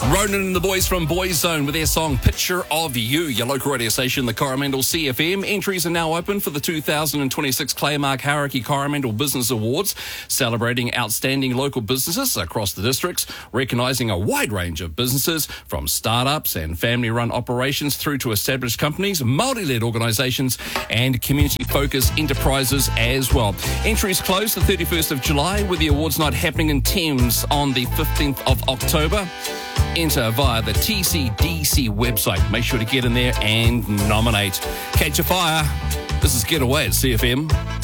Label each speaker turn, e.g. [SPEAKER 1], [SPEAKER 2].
[SPEAKER 1] Ronan and the boys from Boyzone with their song Picture of You. Your local radio station, the Coromandel CFM. Entries are now open for the 2026 Claymark Hauraki Coromandel Business Awards, celebrating outstanding local businesses across the districts, recognising a wide range of businesses from startups and family-run operations through to established companies, Māori-led organisations and community-focused enterprises as well. Entries close the 31st of July with the awards night happening in Thames on the 15th of October. Enter via the TCDC website. Make sure to get in there and nominate. Catch a fire. This is Getaway at CFM.